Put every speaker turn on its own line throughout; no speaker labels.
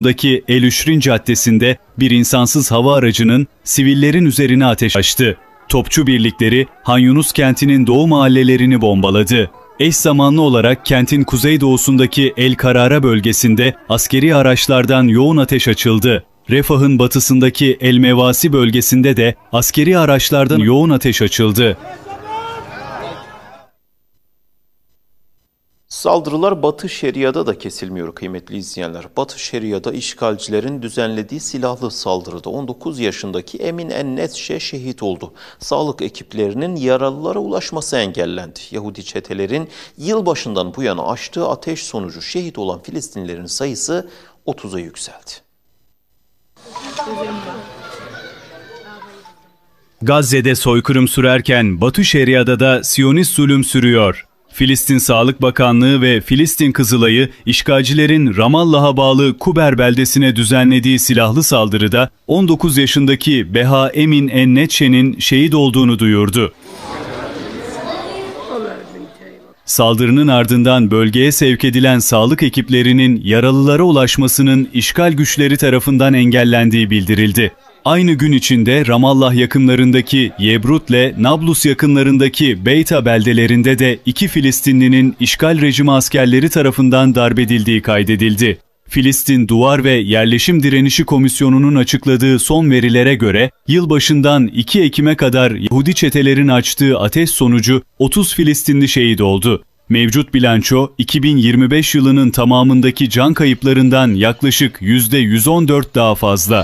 daki El Üşrin Caddesi'nde bir insansız hava aracının sivillerin üzerine ateş açtı. Topçu birlikleri Han Yunus kentinin doğu mahallelerini bombaladı. Eş zamanlı olarak kentin kuzeydoğusundaki El Karara bölgesinde askeri araçlardan yoğun ateş açıldı. Refah'ın batısındaki El Mevasi bölgesinde de askeri araçlardan yoğun ateş açıldı.
Saldırılar Batı Şeria'da da kesilmiyor kıymetli izleyenler. Batı Şeria'da işgalcilerin düzenlediği silahlı saldırıda 19 yaşındaki Emin Enneçe şehit oldu. Sağlık ekiplerinin yaralılara ulaşması engellendi. Yahudi çetelerin yılbaşından bu yana açtığı ateş sonucu şehit olan Filistinlilerin sayısı 30'a yükseldi.
Gazze'de soykırım sürerken Batı Şeria'da da Siyonist zulüm sürüyor. Filistin Sağlık Bakanlığı ve Filistin Kızılayı, işgalcilerin Ramallah'a bağlı Kuber beldesine düzenlediği silahlı saldırıda 19 yaşındaki Beha Emin Enneçe'nin şehit olduğunu duyurdu. Saldırının ardından bölgeye sevk edilen sağlık ekiplerinin yaralılara ulaşmasının işgal güçleri tarafından engellendiği bildirildi. Aynı gün içinde Ramallah yakınlarındaki Yebrut ile Nablus yakınlarındaki Beyta beldelerinde de 2 Filistinlinin işgal rejimi askerleri tarafından darbedildiği kaydedildi. Filistin Duvar ve Yerleşim Direnişi Komisyonu'nun açıkladığı son verilere göre yılbaşından 2 Ekim'e kadar Yahudi çetelerin açtığı ateş sonucu 30 Filistinli şehit oldu. Mevcut bilanço 2025 yılının tamamındaki can kayıplarından yaklaşık %114 daha fazla.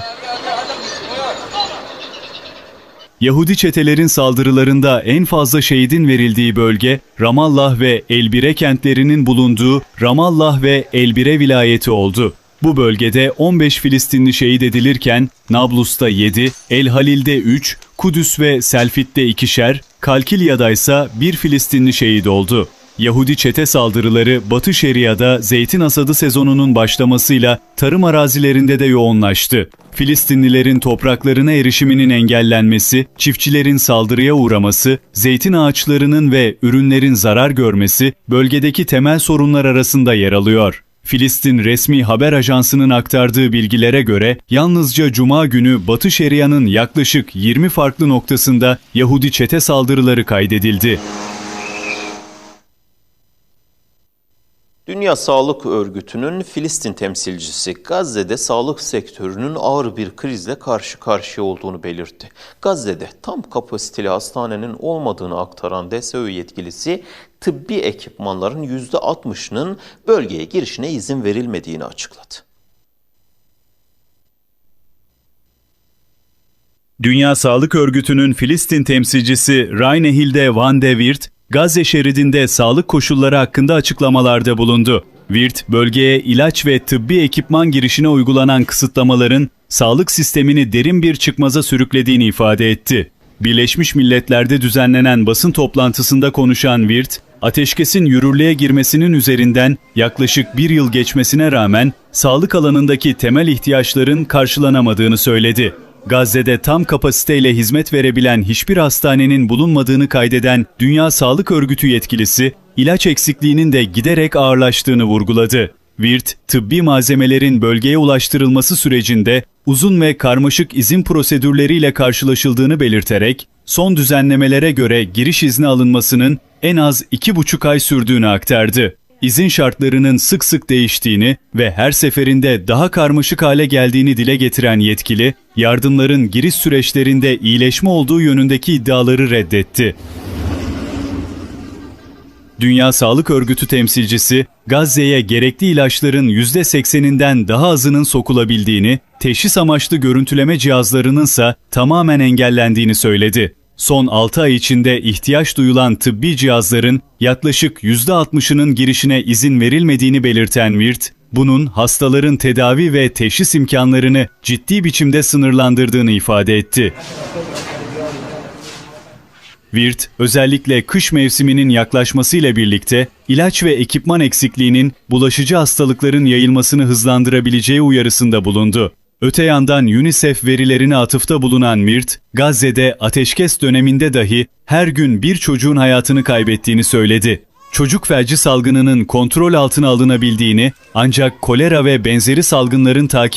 Yahudi çetelerin saldırılarında en fazla şehidin verildiği bölge Ramallah ve Elbire kentlerinin bulunduğu Ramallah ve Elbire vilayeti oldu. Bu bölgede 15 Filistinli şehit edilirken Nablus'ta 7, El Halil'de 3, Kudüs ve Selfit'te 2'şer, Kalkilya'da ise 1 Filistinli şehit oldu. Yahudi çete saldırıları Batı Şeria'da zeytin hasadı sezonunun başlamasıyla tarım arazilerinde de yoğunlaştı. Filistinlilerin topraklarına erişiminin engellenmesi, çiftçilerin saldırıya uğraması, zeytin ağaçlarının ve ürünlerin zarar görmesi bölgedeki temel sorunlar arasında yer alıyor. Filistin resmi haber ajansının aktardığı bilgilere göre yalnızca Cuma günü Batı Şeria'nın yaklaşık 20 farklı noktasında Yahudi çete saldırıları kaydedildi.
Dünya Sağlık Örgütü'nün Filistin temsilcisi Gazze'de sağlık sektörünün ağır bir krizle karşı karşıya olduğunu belirtti. Gazze'de tam kapasiteli hastanenin olmadığını aktaran DSÖ yetkilisi tıbbi ekipmanların %60'ının bölgeye girişine izin verilmediğini açıkladı.
Dünya Sağlık Örgütü'nün Filistin temsilcisi Reine Hilde van de Weert, Gazze şeridinde sağlık koşulları hakkında açıklamalarda bulundu. Weert, bölgeye ilaç ve tıbbi ekipman girişine uygulanan kısıtlamaların sağlık sistemini derin bir çıkmaza sürüklediğini ifade etti. Birleşmiş Milletler'de düzenlenen basın toplantısında konuşan Weert, ateşkesin yürürlüğe girmesinin üzerinden yaklaşık 1 yıl geçmesine rağmen sağlık alanındaki temel ihtiyaçların karşılanamadığını söyledi. Gazze'de tam kapasiteyle hizmet verebilen hiçbir hastanenin bulunmadığını kaydeden Dünya Sağlık Örgütü yetkilisi, ilaç eksikliğinin de giderek ağırlaştığını vurguladı. Weert, tıbbi malzemelerin bölgeye ulaştırılması sürecinde uzun ve karmaşık izin prosedürleriyle karşılaşıldığını belirterek, son düzenlemelere göre giriş izni alınmasının en az 2,5 ay sürdüğünü aktardı. İzin şartlarının sık sık değiştiğini ve her seferinde daha karmaşık hale geldiğini dile getiren yetkili, yardımların giriş süreçlerinde iyileşme olduğu yönündeki iddiaları reddetti. Dünya Sağlık Örgütü temsilcisi, Gazze'ye gerekli ilaçların %80'inden daha azının sokulabildiğini, teşhis amaçlı görüntüleme cihazlarının ise tamamen engellendiğini söyledi. Son 6 ay içinde ihtiyaç duyulan tıbbi cihazların yaklaşık %60'ının girişine izin verilmediğini belirten Weert, bunun hastaların tedavi ve teşhis imkanlarını ciddi biçimde sınırlandırdığını ifade etti. Weert, özellikle kış mevsiminin yaklaşmasıyla birlikte ilaç ve ekipman eksikliğinin bulaşıcı hastalıkların yayılmasını hızlandırabileceği uyarısında bulundu. Öte yandan UNICEF verilerine atıfta bulunan Weert, Gazze'de ateşkes döneminde dahi her gün bir çocuğun hayatını kaybettiğini söyledi. çocuk felci salgınının kontrol altına alınabildiğini, ancak kolera ve benzeri salgınların takip